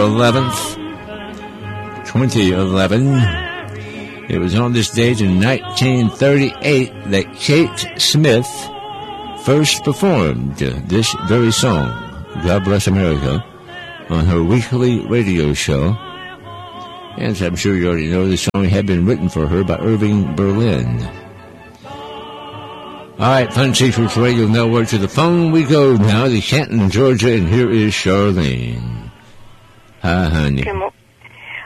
11th, 2011. It was on this date in 1938 that Kate Smith first performed this very song, God Bless America, on her weekly radio show. And as I'm sure you already know, the song had been written for her by Irving Berlin. All right, Fun Secrets Radio Network, to the phone we go now to Canton, Georgia, and here is Charlene. Hi, honey.